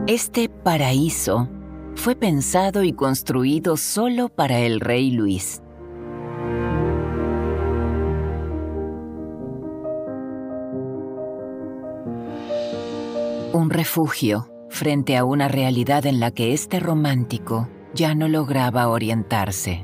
Este paraíso fue pensado y construido solo para el rey Luis. Un refugio frente a una realidad en la que este romántico ya no lograba orientarse.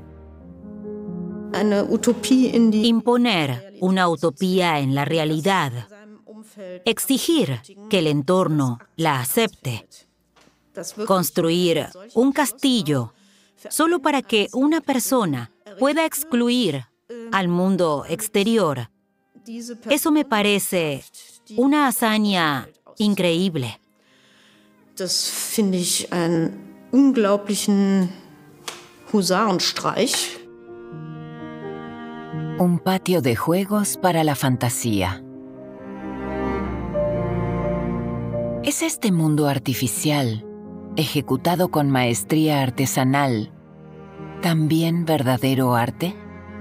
Imponer una utopía en la realidad. Exigir que el entorno la acepte. Construir un castillo solo para que una persona pueda excluir al mundo exterior. Eso me parece una hazaña increíble. Das finde ich einen unglaublichen Husarenstreich. Un patio de juegos para la fantasía. ¿Es este mundo artificial, ejecutado con maestría artesanal, también verdadero arte?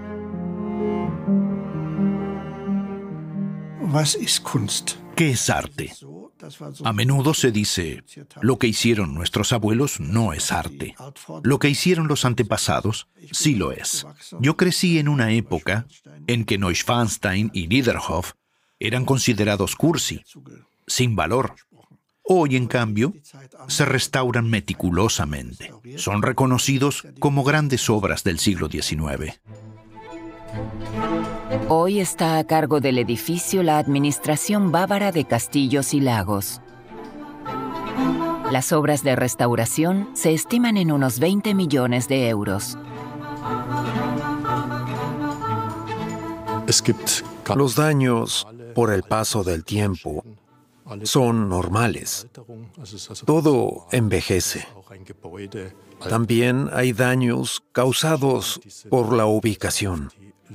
Was ist Kunst? ¿Qué es arte? A menudo se dice, lo que hicieron nuestros abuelos no es arte. Lo que hicieron los antepasados sí lo es. Yo crecí en una época en que Neuschwanstein y Niederhoff eran considerados cursi, sin valor. Hoy, en cambio, se restauran meticulosamente. Son reconocidos como grandes obras del siglo XIX. Hoy está a cargo del edificio la Administración Bávara de Castillos y Lagos. Las obras de restauración se estiman en unos 20 millones de euros. Los daños por el paso del tiempo son normales. Todo envejece. También hay daños causados por la ubicación.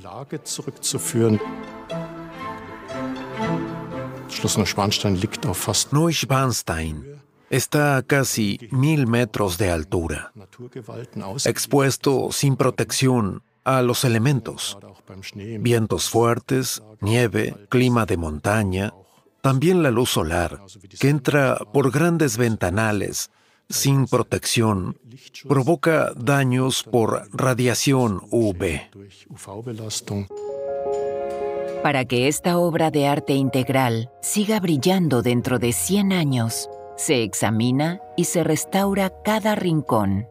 Neuschwanstein está a casi 1000 metros de altura, expuesto sin protección a los elementos, vientos fuertes, nieve, clima de montaña, también la luz solar, que entra por grandes ventanales sin protección, provoca daños por radiación UV. Para que esta obra de arte integral siga brillando dentro de 100 años, se examina y se restaura cada rincón.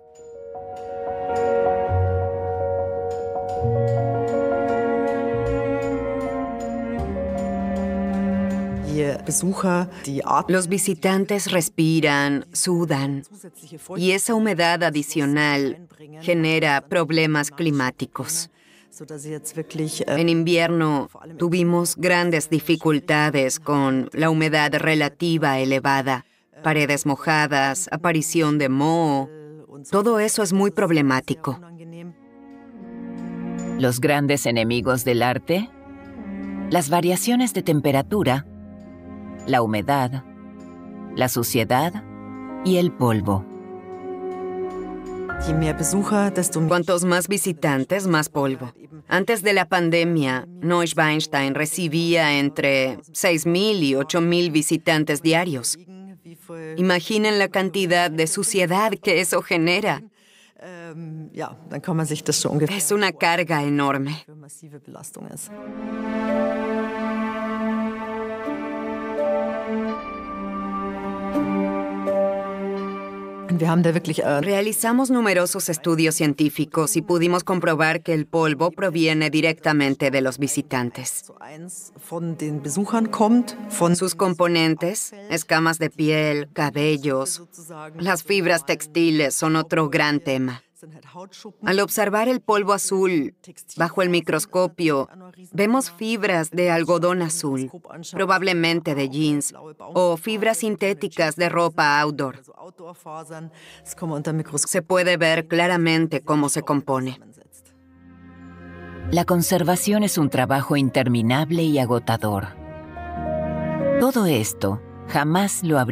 Los visitantes respiran, sudan, y esa humedad adicional genera problemas climáticos. En invierno tuvimos grandes dificultades con la humedad relativa elevada, paredes mojadas, aparición de moho. Todo eso es muy problemático. Los grandes enemigos del arte, las variaciones de temperatura, la humedad, la suciedad y el polvo. Cuantos más visitantes, más polvo. Antes de la pandemia, Neuschwanstein recibía entre 6.000 y 8.000 visitantes diarios. Imaginen la cantidad de suciedad que eso genera. Es una carga enorme. Realizamos numerosos estudios científicos y pudimos comprobar que el polvo proviene directamente de los visitantes. Sus componentes, escamas de piel, cabellos, las fibras textiles son otro gran tema. Al observar el polvo azul bajo el microscopio, vemos fibras de algodón azul, probablemente de jeans, o fibras sintéticas de ropa outdoor. Se puede ver claramente cómo se compone. La conservación es un trabajo interminable y agotador. Todo esto jamás lo habría